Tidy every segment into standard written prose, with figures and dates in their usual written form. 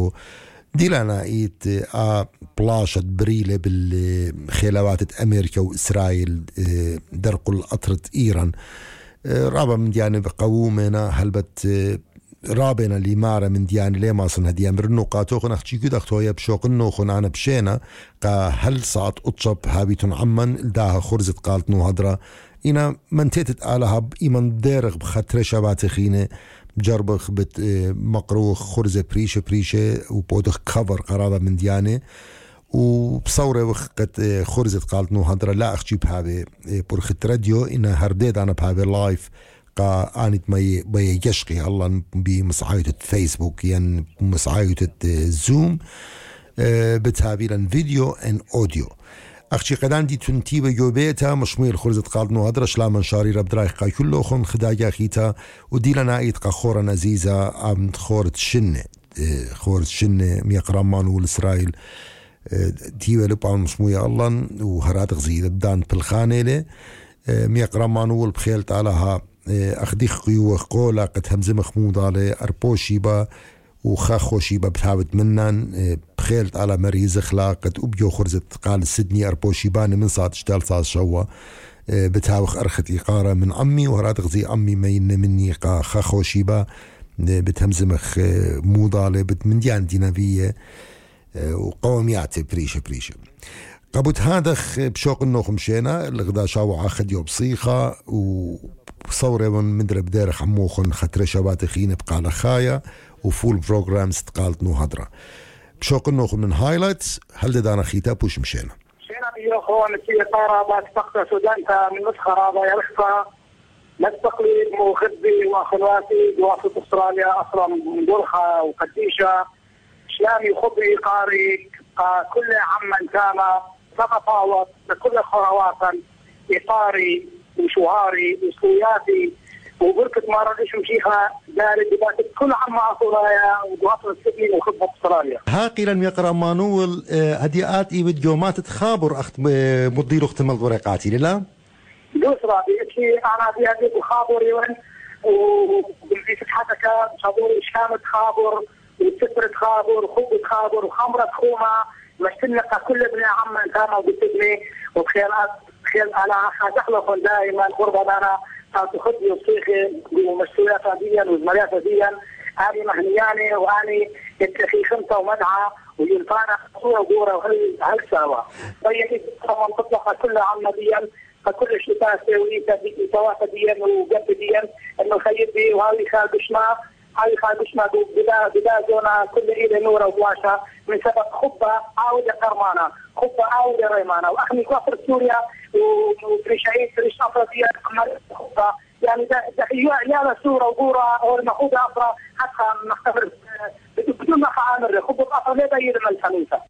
راديو ديلانا إيت بلاشة بريلة بالخلافات أمريكا وإسرائيل درق القطرة إيران رابع من ديانة بقومنا هلبت رابنا اللي مارا من ديانة ليه ما صنها ديان برنو قاتوخن أختي كده أختويا بشوقنو خنانا بشينا قا هل صعد أطشب هابيتون عمان الداها خرزت قالت نو هدرا إنا من تيتت آلها بإيمان ديرغ بخطر شبات خينة جربخ بت مقروخ خرزة بريشة وبودخ كفر قرابة من ديانة وبصورة وقت خرزة قالت نو هدرا لا أختي بهابي برخت راديو إنا هرديد أنا بهابي لايف قا آنت ما بيجشقي الله بمسعاية فيسبوك يعني مسعاية زوم بتهابي لن فيديو ان أوديو أختي قدان دي تنتيبة جوبيتا مشمول خرزة قالدنو هدرا شلاما شاري رب درايق قا كله خون خداجا خيتا ودي لنا ايت قا خورا نزيزة عم خورة شنة ميقرامان والإسرائيل تيبة لبعان مشموية الله وهرات غزيدة بدان بالخانة لي ميقرامان والبخيل تعالها أخديخ قيوة قولا قد همزة مخمودة على أربوشيبا وخاخوشيبا بتهاوت منن بخيلت على مريز اخلاق قد أبيو خرزت قال سيدني أربوشيباني من صاد اشتال صاد شوا بتهاوخ أرخت إقارة من عمي وهرات غزي عمي مين مني قا خاخوشيبا بتهمزة مخ موضة من ديان دينافية وقومياتي بريشة قبوت هادخ بشوق النوخ مشينا الغدا شاو عاخد يوم بصيخة وصورة من مدرب دارخ عموخن خطر شبات خينة بقالة خايا وفول بروجرامز تقالت نو هدرا بشوق النوخ من هايلايتس هل دانا خيتا بوش مشينا يا اخوان في طارة باتفقد سودان من نسخة رابع يرخصة نستقلي موخذي واخواتي بواسط استراليا اصلا من دولخة وقديشة شلامي خضري قاري كل عمان تاما تتفاوض بكل خروات إطاري وشوهاري وسوياتي وبركة ما ردش مشيخة داري دباتي كل عما أصولايا وقواصل السبيل وخطبة أستراليا هاقي لن يقرأ مانول هديات إيبت جومات تخابر أخت مضير اختمال ورقاتي لا؟ دوسرا بيكي أنا في هذه الخابر يوان وبالفيس حتك صدور إشكام تخابر وستر تخابر وخوب تخابر وخمرة خومة مشتنقة كل ابن عمان كانوا وبتبني وبخيالات أنا أتخلق دائما قربا أنا تاخذني وصيخي ومشتويات ديا وزمليات ديا أنا مهنياني وأنا اتخي خمسة ومدعى ويلطانا صورة وقورة وهل سوا طيب طبعا تطلق كل عمان ديا فكل الشتاء سويتا بتوافى ديا وقب ديا إنه خير دي وهذه خالبشنا هاي خالبشنا بدا زونا كل إيد نورة وبواشا من سبب خبة عودة قرمانة خبة عودة ريمانة وأخني كفر سوريا وفريشعيد فريش أفريقيا خبة يعني ده يا سورة وقورة أو المخوضة أفرا حتى نختبر بدون ما خعامر خبة أفرا لا داير من الحنيفة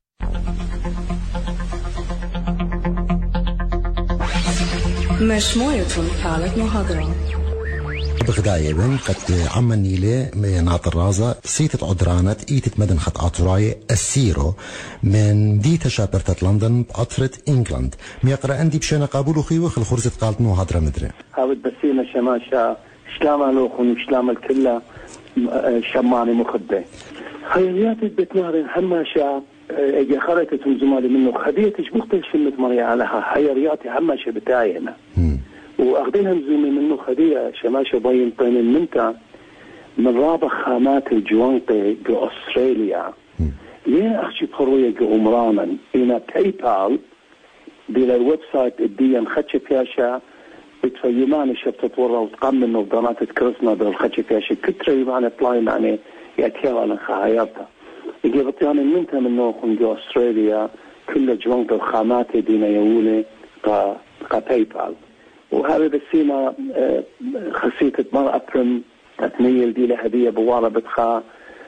مش مويتون حالك محاضرة بغداية بن قد عمني لي ناطر رازا سيتة عدرانت ايتت مدن خط عطراي السيرو من ديتا شابرتة لندن بقطرة انجلند ميقرأ عندي بشينا قابلو خيوخ الخرزة قالت نو هادرا مدري هاود بسينا شماشا شلام لوخن وشلام الكلة شماني مخبة خيريات بتنهر هماشا اجي خريطة زمالي منه خديتش بختل شمت مريا علىها خيرياتي هماشا بتاعينا واخذينها مزومي منه خديه شماشه بين المنتا من رابع خامات الجوانطي باستراليا ليه اخشي بخرويه عمرانا الى باي بال بلا الويب سايت الديان خدش بياشا بتفيمان الشبت تورا وتقام منه ضنات كرسنا بالخدش بياشا كتر يبان طلاي معني ياتيها على خايرتا يجي بطيان المنتا منه جو استراليا كل جوانطي الخامات دينا يولي باي بال وهذا بسيما خسيت مر أبرم تميل دي لهدية بوارة بتخا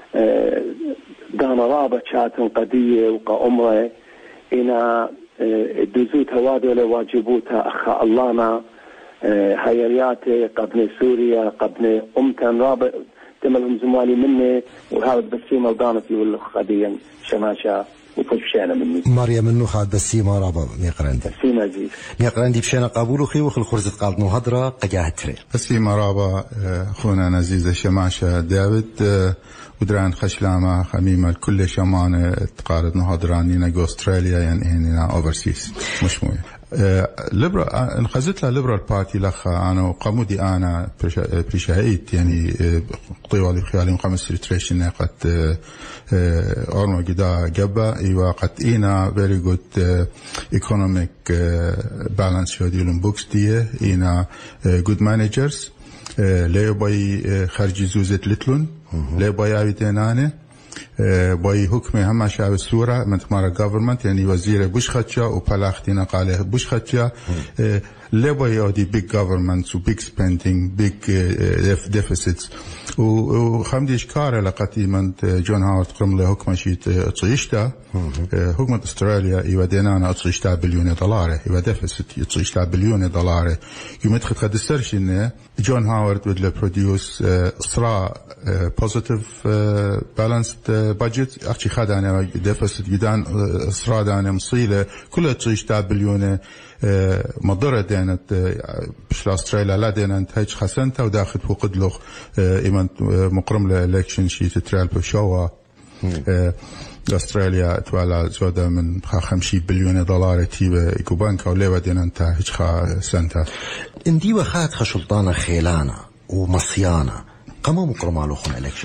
دانا رابط شاتن قدية وقا أمره إنا دوزوت هوادي لواجبوتها أخا اللهنا هيرياتي قبل سوريا قبل أمتن رابط تملهم زمالي مني وهذا بسيما دانت يقول خديا شماشا وطفشانا مني مريم منو خاد بسي ما رابا ميقرندي بسي ماجي ميقرندي بشينا قابولو خي وخل خرزة قالت مهدرة قجاه تري بسي ما رابا خونا نزيزة شماشة داود ودران خشلامة خميمة كل شمانة تقارد نهضرانينا جو استراليا يعني هنا اوفرسيس مش موية ليبرا انخزت لها ليبرال بارتي لخا انا وقمودي انا بريشايت يعني طيوالي خيالي مقامس ريتريشن قد اورما قدا جبا ايوا قد اينا فيري جود ايكونوميك بالانس شو ديلون بوكس دي اينا جود مانجرز ليه باي خارجي زوزت لتلون ليه باي عبيتيناني باي حكمه هم شعب السورة من تمارا government يعني وزير بوش خدشا وبلاختينا قاله بوش خدشا ليه باي اودي big governments و big spending big deficits وخمدي اشكاره لقتي من جون هاورد قرم له حكمه شيت تصيشتا حكمة استراليا ايوا دينانا تصيشتا بليون دولار ايوا ديفيسيت تصيشتا بليون دولار يوم تخد قد السرش انه جون هاورد بدله بروديوس اسرا positive balanced budget اخشي خدانا ديفيسيت يدان اسرا دانا مصيله كلها تصيشتا بليون مضرة دينت بش استراليا لا دينت هيج خسنتا وداخل فوق دلوخ ايمان مقرم لإلكشن شي تترال بشوا استراليا توالا زودا من 50 بليون دولار تيبه ايكو بانكا وليوا دينت هيج خسنتا اندي وخات خشلطانا خيلانا ومصيانا قاموا مقرم لوخن إلكشن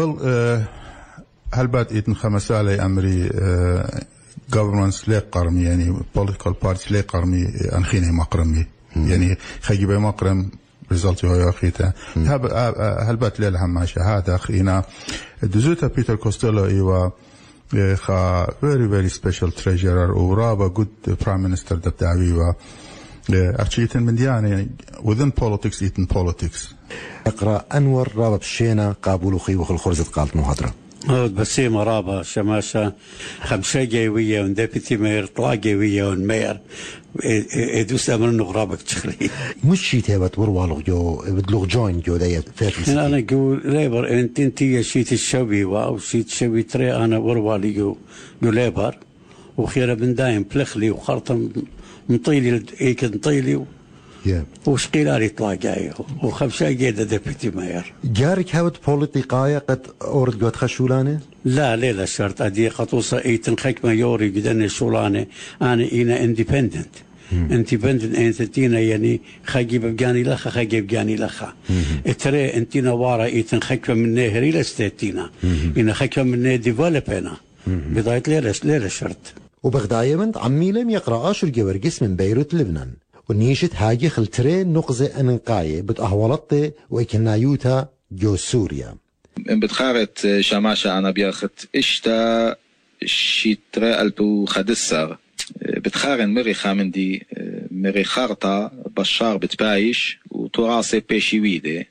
هل بعد ايتن خمسالي امري governments ليه قرمي يعني political parties ليه قرمي أنخينه مقرمي يعني خيبة مقرم result هو أخيته هل بات ليه لهم ماشي هذا أخينا دزوتا بيتر كوستيلو إيوا خا very very special treasurer ورابا good prime minister دبتاويوا أرشيتن من ديانة within politics eaten politics اقرأ أنور رابا بشينا قابلو خي وخل خرزة قالت مهدرة بسي مرابا شماشة خمسة جاوية وندبتي مير طلا جاوية ونمير ادوس امرن غرابك تشخري مش شي تابت وروالغ جو بدلغ جوين جو دايا فاتل انا اقول ليبر انت يا شيت الشوي واو شيت شوي تري انا وروالي جو ليبر وخيره بن دايم بلخلي وخرطم مطيلي ايك نطيلي وشقيلاري طلاقاي وخمسة جيدة دبتي ماير جارك هاوت بوليتيقايا قد أورد جوات خشولانة؟ لا ليلة شرط أدي قطوصة ايتن خكمة يوري قدن الشولانة أنا إينا انديبندنت انتينا يعني خاجيب بجاني لخا خاجيب بجاني لخا اتري انتينا وارا ايتن خكمة من ريل استيتينا إنا خكمة من ديفلوبينا بداية ليلة شرط وبغدايا عمي لم يقرأ آشر جورجس من بيروت لبنان ونيشت هاجي خلترين نقزة أنقاية بتأهولت ويكنايوتا جو سوريا بتخارت شماشة أنا بياخت إشتا شيترا ألبو خدسر بتخارن مري خامندي مري خارطة بشار بتبايش وتراسي بيشيويدي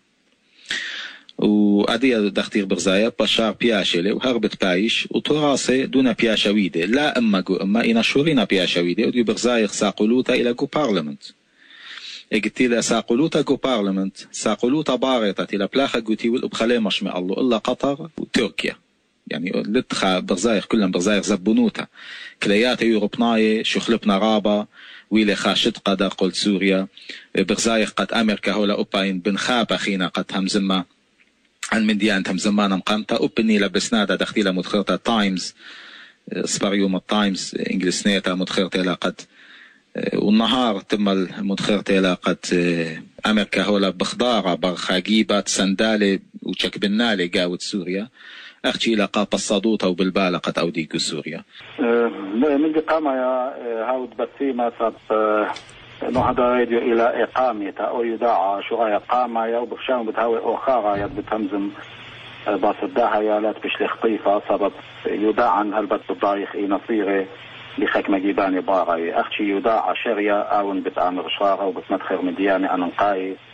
وأدي دختير برزايا بشار بياشلي وهربت بايش وتراسي دون بياشويدي لا أما إنا شورينا بياشويدي ودي برزايا ساقلوتا إلى جو بارلمنت قلت له ساقلوتا جو بارلمنت ساقلوتا بارطة إلى بلاخة قوتي والأبخلي مشمع الله إلا قطر وتركيا يعني لتخا برزايق كلهم برزايق زبونوتا كليات يوروبناي شخلبنا رابا ويلي خاشد قدا قلت سوريا برزايق قد أمريكا هولا أوباين بنخاب أخينا قد همزمة عن من ديان همزمانا مقامتا أوبني لبسنادا دختيلة مدخرتا تايمز صبر يوم التايمز إنجلس نيتا مدخرتا قد والنهار تم المدخرتا قد أمريكا هولا بخضارة برخاقيبات سندالي وشكبنالي قاوت سوريا أختي لقى بالصدوطة وبالبالة قد أوديكو سوريا من قامة يا هاود بسيمة صاب نهضة راديو إلى إقامة أو يداعى شغاية قامة يا وبخشان بتهاوي أخارة يا بتهمزم باصداها يا لا تبش لخطيفة سبب يداعى هالبت بالضايخ إي نصيري بخك مجيباني باغي أختي يداعى شرية أو بتعمل شرارة وبتمدخر من دياني أنا نقاي